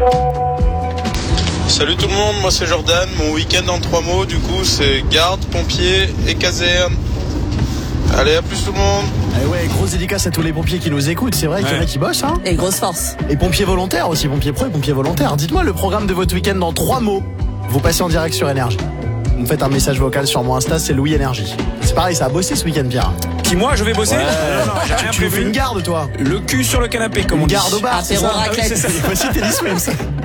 Salut tout le monde, moi c'est Jordan. Mon week-end en 3 mots, du coup, c'est garde, pompier et caserne. Allez, à plus tout le monde. Eh ouais, grosse dédicace à tous les pompiers qui nous écoutent. C'est vrai qu'il y en a qui bossent, hein. Et grosse force. Et pompiers volontaires aussi, pompiers pro et pompiers volontaires. Dites-moi le programme de votre week-end en 3 mots. Vous passez en direct sur Énergie. Vous me faites un message vocal sur mon Insta, c'est Louis Énergie. C'est pareil, ça a bossé ce week-end, Pierre. Qui, moi, je vais bosser? Ouais. Non, j'ai rien Tu fais prévu. une garde, toi. Le cul sur le canapé, comme on Une dit. garde au bar, c'est Apéro ça. raclette. Voici Tennis Swims.